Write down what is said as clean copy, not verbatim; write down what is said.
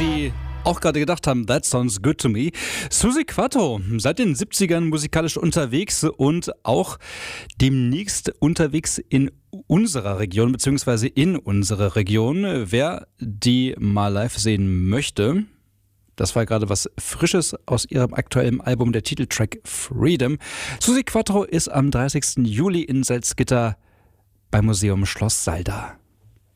Sie auch gerade gedacht haben, that sounds good to me. Suzi Quatro, seit den 70ern musikalisch unterwegs und auch demnächst unterwegs in unserer Region, beziehungsweise in unserer Region. Wer die mal live sehen möchte, das war gerade was Frisches aus ihrem aktuellen Album, der Titeltrack Freedom. Suzi Quatro ist am 30. Juli in Salzgitter beim Museum Schloss Salda.